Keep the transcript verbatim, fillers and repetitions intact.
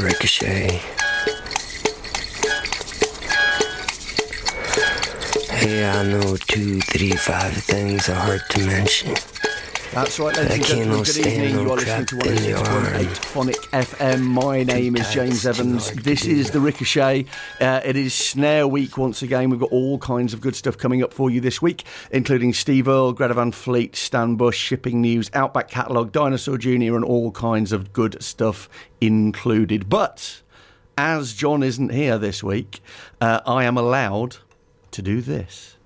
Ricochet. Hey, I know two, three, five things are hard to mention. That's right, ladies and gentlemen, good evening. You are listening to one oh six point eight Phonic F M. My name is James Evans. This is The Ricochet. Uh, it is Snare Week once again. We've got all kinds of good stuff coming up for you this week, including Steve Earle, Greta Van Fleet, Stan Bush, shipping news, Outback Catalogue, Dinosaur Junior, and all kinds of good stuff included. But as John isn't here this week, uh, I am allowed to do this.